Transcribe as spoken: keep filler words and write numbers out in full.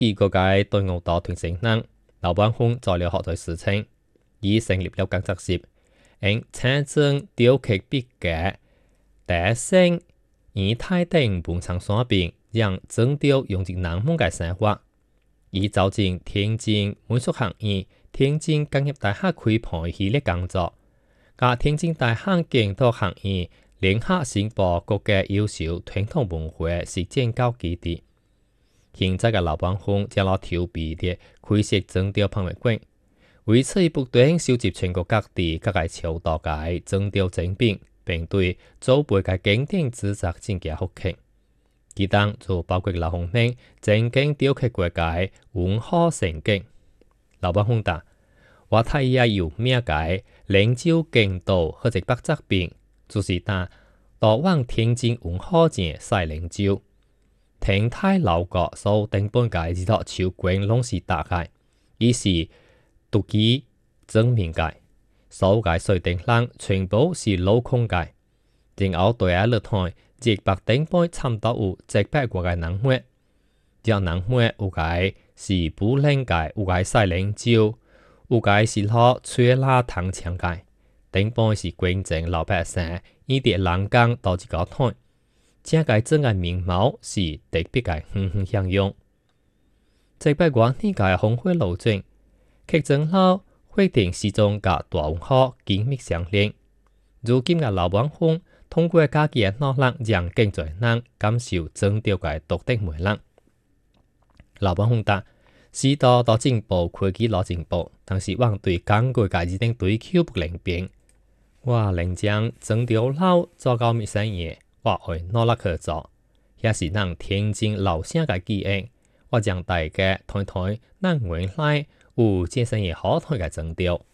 伊個解對我島團成人，老闆風做了好多事情，已成立了工作室，因產生雕刻筆嘅第聲，以太定本場所邊，讓整雕用進人們嘅生活。伊走進天津美術學院、天津工業大學開盤系列工作，甲天津大學建築學院聯合新報國嘅優秀傳統文化實踐教基地。現在嘅老闆風將攞調皮啲開設整雕博物館，為此不斷收集全國各地各界超多嘅整雕精品，並對祖輩嘅經典製作進行復刻。其中就包括老紅明曾經雕刻過嘅文化成景。老闆風答：我睇也有咩嘅靈州京都或者北側邊，就是打到往天津文化節曬靈州。天台樓閣所頂本界呢套手卷攏是打開，伊是獨基證明界，所界水頂上全部是鏤空界。然後對下落台，一百頂本差唔多有一百個嘅人物，只人物有界是布靈界，有界曬靈州，有界是攞吹拉糖漿界，頂本是捐贈老百姓，伊啲人工到一個台。這個整個面貌是特別嘅遠遠享用。這百個呢個紅灰路徑，劇整後會定始終甲大文化緊密相連。如今嘅老闆風通過家己嘅努力，讓更多人感受整雕嘅獨特魅力。老闆風答：時代都進步，科技攞進步，但是往對工具嘅一定追求不能變。我能將整雕佬做到咩生意？我會努力去做，也是讓天津老鄉嘅記憶。我將大家睇睇，咱原來有這些好睇嘅整雕。